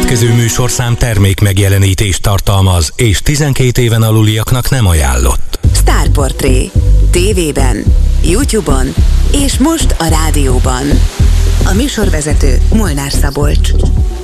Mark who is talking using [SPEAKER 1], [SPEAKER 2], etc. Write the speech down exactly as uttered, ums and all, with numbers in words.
[SPEAKER 1] következő műsorszám termék megjelenítést tartalmaz, és tizenkét éven aluliaknak nem ajánlott.
[SPEAKER 2] Sztárportré. Tévében, YouTube-on és most a rádióban. A műsorvezető Molnár Szabolcs.